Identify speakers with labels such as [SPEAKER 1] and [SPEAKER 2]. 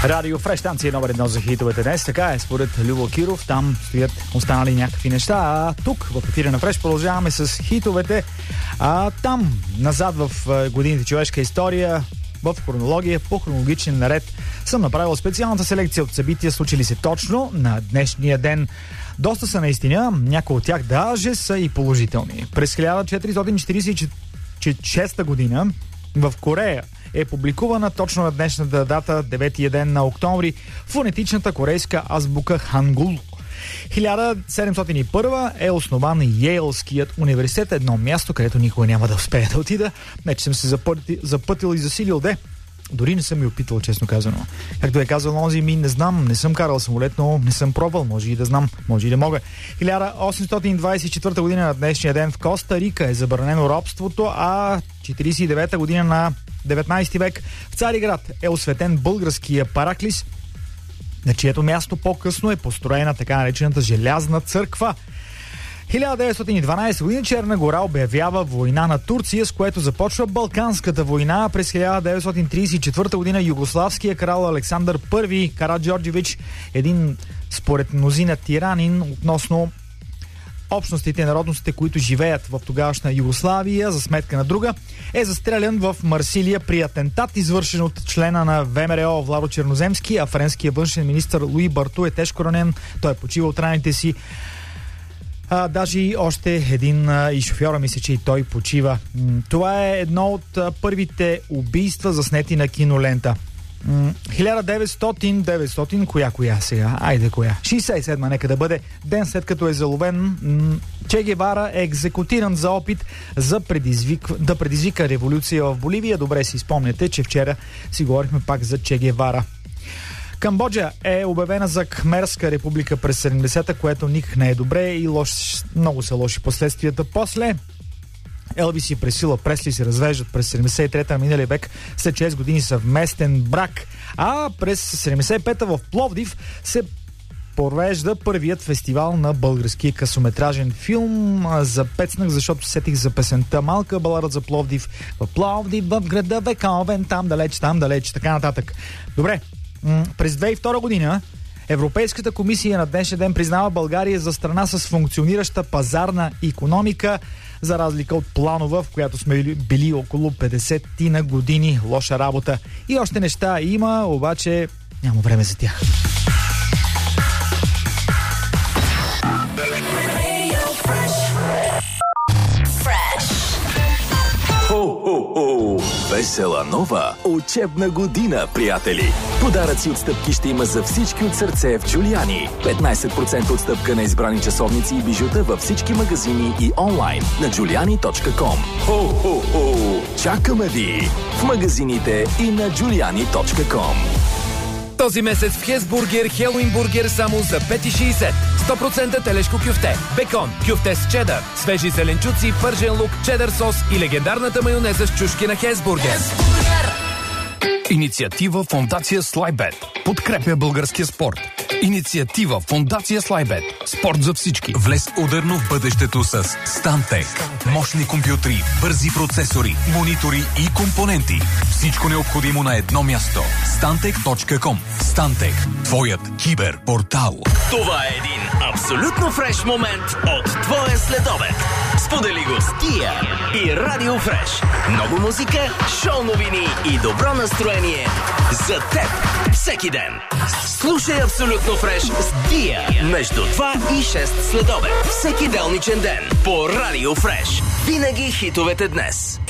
[SPEAKER 1] Радио Фреш, станция номер 1 за хитовете днес. Така е, според Любо Киров, там стоят останали някакви неща. А тук, в ефира на Фреш, продължаваме с хитовете. А там, назад в годините човешка история, в хронология, по хронологичен наред, съм направил специалната селекция от събития, случили се точно на днешния ден. Доста са наистина, някои от тях даже са и положителни. През 1446 година в Корея е публикувана точно на днешната дата, 9-я ден на октомври, фонетичната корейска азбука Хангул. 1701 е основан Йейлският университет, едно място, където никога няма да успее да отида. Не, че съм се запътил и засилил, дори не съм и опитвал, честно казано. Както е казал онзи ми, не знам, не съм карал самолет, но не съм пробвал, може и да знам, може и да мога. 1824 година на днешния ден в Коста Рика е забранено робството, а 49 година на 19 век в Цариград е осветен българския Параклис, на чието място по-късно е построена така наречената Желязна църква. 1912 година Черна гора обявява война на Турция, с което започва Балканската война. През 1934 година югославския крал Александър I Караджорджевич, един според мнозина тиранин относно общностите и народностите, които живеят в тогавашна Югославия за сметка на друга, е застрелян в Марсилия при атентат, извършен от члена на ВМРО Владо Черноземски, а френския външен министър Луи Барту е тежко ранен. Той е почивал от раните си. Даже и още един и шофьора, мисля, че и той почива. Това е едно от първите убийства, заснети на кинолента. 1900, коя сега? Айде, коя? 67, нека да бъде. Ден след като е заловен, Че Гевара е екзекутиран за опит да предизвика революция в Боливия. Добре си спомняте, че вчера си говорихме пак за Че Гевара. Камбоджа е обявена за Кхмерска република през 70-та, което никак не е добре и много са лоши последствията после. Елвис и Пресила Пресли се развеждат през 73-та миналия век след 6 години съвместен брак. А през 75-та в Пловдив се провежда първият фестивал на българския късометражен филм. Запецнах, защото сетих за песента Малка балада за Пловдив. В Пловдив, в града вековен, там далеч, така нататък. Добре, през 2002 година Европейската комисия на днешния ден признава България за страна с функционираща пазарна икономика, за разлика от Планова, в която сме били около 50 на години. Лоша работа. И още неща има, обаче няма време за тях.
[SPEAKER 2] Хо-хо-хо! Весела нова учебна година, приятели! Подаръци от стъпки ще има за всички от сърце в Джулиани. 15% отстъпка на избрани часовници и бижута във всички магазини и онлайн на juliani.com. Хо-хо-хо! Чакаме ви в магазините и на juliani.com.
[SPEAKER 3] Този месец в Хесбургер Хелуин бургер само за 5,60. 100% телешко кюфте, бекон, кюфте с чедър, свежи зеленчуци, пържен лук, чедър сос и легендарната майонеза с чушки на Хесбургер.
[SPEAKER 4] Инициатива Фондация Слайбет подкрепя българския спорт. Инициатива Фондация Слайбет. Спорт за всички. Влез ударно в бъдещето с Стантек. Мощни компютри, бързи процесори, монитори и компоненти. Всичко необходимо на едно място. Stantec.com. Stantec. Твоят киберпортал.
[SPEAKER 5] Това е един абсолютно фреш момент от твоя следобед. Сподели го с Тия и Радио Фреш. Много музика, шоу новини и добро настроение за теб всеки ден. Слушай Абсолютно фреш с Дия между 2 и 6 следобед. Всеки делничен ден по Радио Фреш. Винаги хитовете днес.